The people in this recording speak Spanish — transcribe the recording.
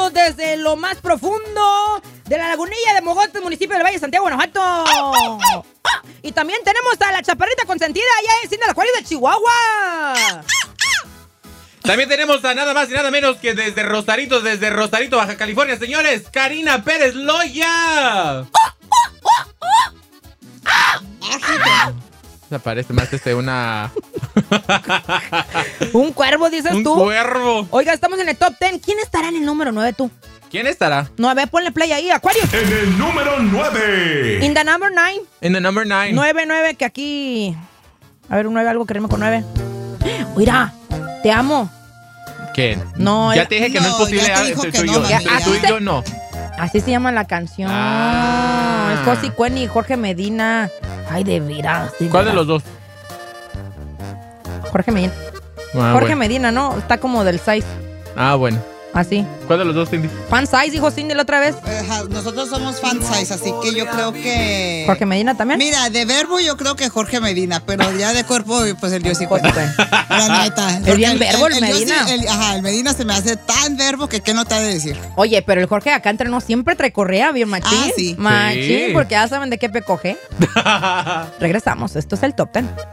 saludos desde lo más profundo de la Lagunilla de Mogotes, municipio del Valle de Santiago, Guanajuato. Y también tenemos a la chaparrita consentida allá en Cindy Acuario de Chihuahua. También tenemos a nada más y nada menos que desde Rosarito, Baja California, señores, Karina Pérez Loya. Se parece más una... Un cuervo, dices tú. Un cuervo. Oiga, estamos en el top 10. ¿Quién estará en el número 9 tú? ¿Quién estará? 9, ponle play ahí, Acuario. En el número 9. In the number 9. In the number 9. 9, que aquí... A ver, un 9, algo que rime con 9. Mira, te amo. ¿Qué? No, ya te dije que no es posible. Tú y yo no. Así se llama la canción. Es Josi Cueni y Jorge Medina. Ay, de veras. ¿Cuál de los dos? Jorge Medina. Jorge Medina, ¿no? Está como del 6. Ah, bueno. Así. ¿Cuál de los dos, Cindy? Fan size, dijo Cindy la otra vez. Nosotros somos fan size, así que yo creo que... ¿Jorge Medina también? Mira, de verbo yo creo que Jorge Medina, pero ya de cuerpo, pues el Dios y cuerpo. La neta. ¿Es bien verbo el Medina? El Medina se me hace tan verbo que qué no te ha de decir. Oye, pero el Jorge acá entre nos siempre trae correa, bien machín. Ah, sí. Machín, Sí. porque ya saben de qué pecoge. Regresamos, esto es el Top 10.